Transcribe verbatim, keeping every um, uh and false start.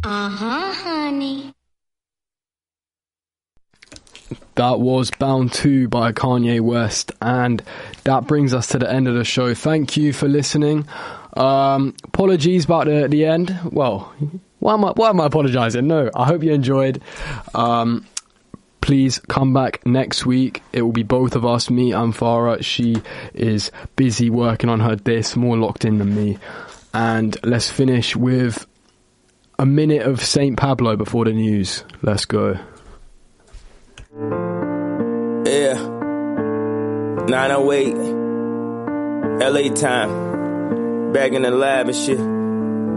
Uh-huh, honey. That was Bound to by Kanye West, and that brings us to the end of the show. Thank you for listening. Um, apologies about the, the end. Well, why am I, why am I apologizing? No, I hope you enjoyed. Um, please come back next week. It will be both of us, me and Farah. She is busy working on her disc, more locked in than me. And let's finish with a minute of Saint Pablo before the news. Let's go. Yeah, nine oh eight, L A time, back in the lab and shit.